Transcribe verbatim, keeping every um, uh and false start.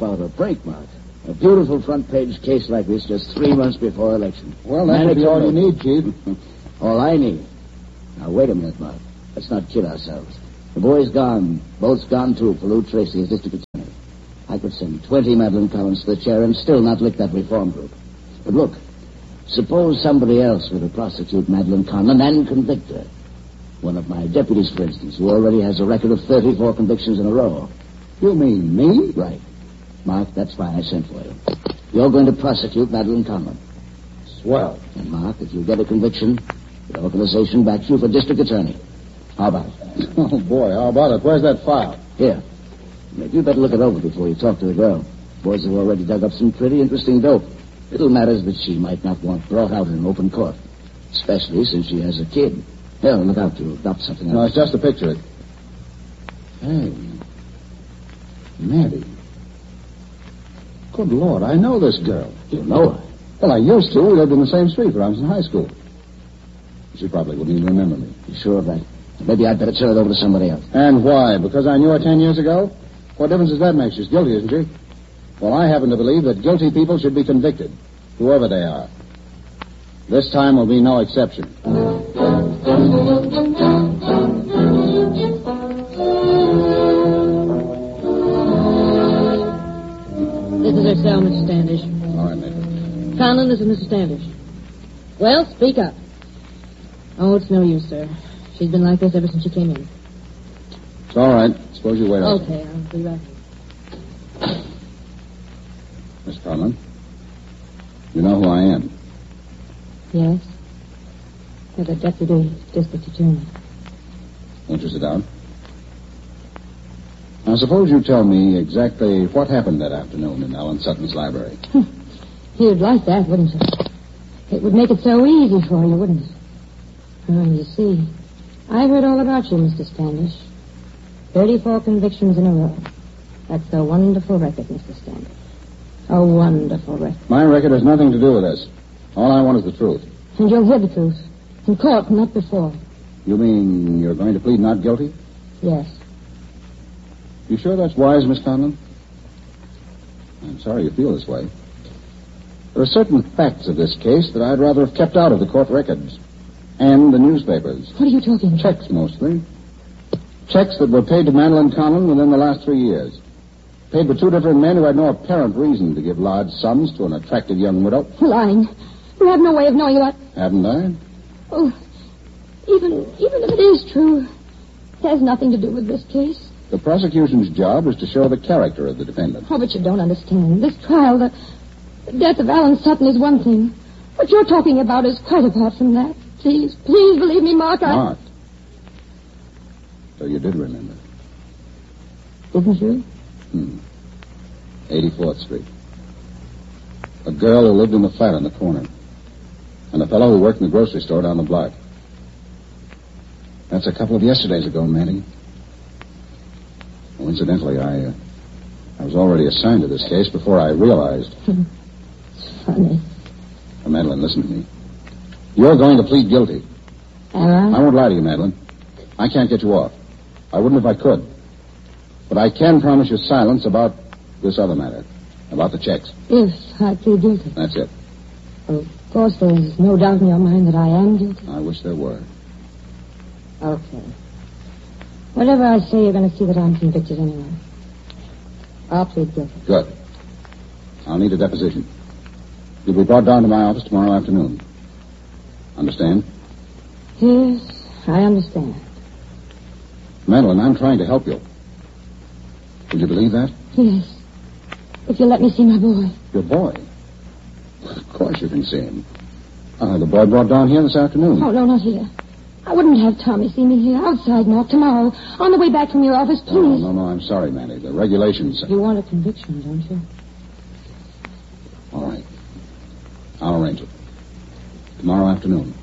about a break, Mark? A beautiful front-page case like this just three months before election. Well, that could be all you need, Chief. All I need. Now, wait a minute, Mark. Let's not kid ourselves. The boy's gone. Boat's gone, too, for Lou Tracy as district attorney. I could send twenty Madeline Collins to the chair and still not lick that reform group. But look, suppose somebody else were to prosecute Madeline Conlon and convict her. One of my deputies, for instance, who already has a record of thirty-four convictions in a row. You mean me? Right. Mark, that's why I sent for you. You're going to prosecute Madeline Conlon. Swell. And, Mark, if you get a conviction, the organization backs you for district attorney. How about it? Oh, boy, how about it? Where's that file? Here. Maybe you better look it over before you talk to the girl. Boys have already dug up some pretty interesting dope. Little matters that she might not want brought out in an open court. Especially since she has a kid. Here, look out to adopt something else. No, it's just a picture. Hey. Maddie. Good Lord, I know this girl. You know her? Well, I used to. We lived in the same street when I was in high school. She probably wouldn't even remember me. You sure of that? Maybe I'd better turn it over to somebody else. And why? Because I knew her ten years ago? What difference does that make? She's guilty, isn't she? Well, I happen to believe that guilty people should be convicted, whoever they are. This time will be no exception. This is her cell, Mister Standish. All right, Major. Conlon, this is Mister Standish. Well, speak up. Oh, it's no use, sir. She's been like this ever since she came in. It's all right. Suppose you wait out. Okay, I'll be right here. Miss Conlon, you know who I am. Yes? You're the deputy district attorney. Won't you sit down? Now, suppose you tell me exactly what happened that afternoon in Alan Sutton's library. You'd like that, wouldn't you? It would make it so easy for you, wouldn't it? Oh, you see, I heard all about you, Mister Standish. Thirty-four convictions in a row. That's a wonderful record, Mister Standish. A wonderful record. My record has nothing to do with this. All I want is the truth. And you'll hear the truth. In court, not before. You mean you're going to plead not guilty? Yes. You sure that's wise, Miss Conlon? I'm sorry you feel this way. There are certain facts of this case that I'd rather have kept out of the court records. And the newspapers. What are you talking about? Checks, mostly. Checks that were paid to Madeline Conlon within the last three years. Paid to two different men who had no apparent reason to give large sums to an attractive young widow. Lying. You have no way of knowing what... Haven't I? Oh, even, even if it is true, it has nothing to do with this case. The prosecution's job is to show the character of the defendant. Oh, but you don't understand. This trial, the, the death of Alan Sutton is one thing. What you're talking about is quite apart from that. Please, please believe me, Mark. I... Mark. So you did remember. Didn't you? Hmm. eighty-fourth Street. A girl who lived in the flat on the corner. And a fellow who worked in the grocery store down the block. That's a couple of yesterdays ago, Mandy. Well, incidentally, I, uh, I was already assigned to this case before I realized. It's funny. Now, Madeline, listen to me. You're going to plead guilty. Am I? I won't lie to you, Madeline. I can't get you off. I wouldn't if I could. But I can promise you silence about this other matter. About the checks. If I plead guilty. That's it. Of course, there's no doubt in your mind that I am guilty. I wish there were. Okay. Whatever I say, you're going to see that I'm convicted anyway. I'll plead guilty. Good. I'll need a deposition. You'll be brought down to my office tomorrow afternoon. Understand? Yes, I understand. Madeline, I'm trying to help you. Would you believe that? Yes. If you'll let me see my boy. Your boy? Of course you can see him. Uh, the boy brought down here this afternoon. Oh, no, not here. I wouldn't have Tommy see me here. Outside, Mark, tomorrow. On the way back from your office, please. No, no, no, I'm sorry, Mandy. The regulations... You want a conviction, don't you? All right. I'll arrange it. Tomorrow afternoon.